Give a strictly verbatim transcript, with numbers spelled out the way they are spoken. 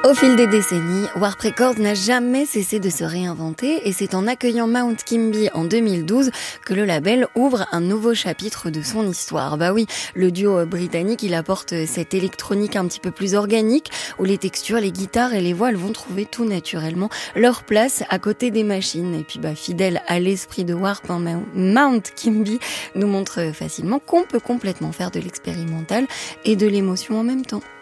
Au fil des décennies, Warp Records n'a jamais cessé de se réinventer et c'est en accueillant Mount Kimby en deux mille douze que le label ouvre un nouveau chapitre de son histoire. Bah oui, le duo britannique, il apporte cette électronique un petit peu plus organique où les textures, les guitares et les voix elles vont trouver tout naturellement leur place à côté des machines. Et puis bah fidèle à l'esprit de Warp, hein, Mount Kimby nous montre facilement qu'on peut complètement faire de l'expérimental et de l'émotion en même temps.